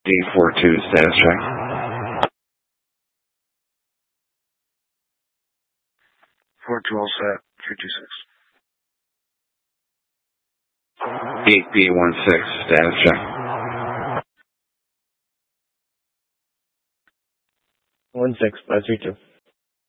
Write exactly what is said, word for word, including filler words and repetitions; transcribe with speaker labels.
Speaker 1: D four two, status check.
Speaker 2: four two all set, three two six.
Speaker 1: eight B one six, status check.
Speaker 3: one six five three two.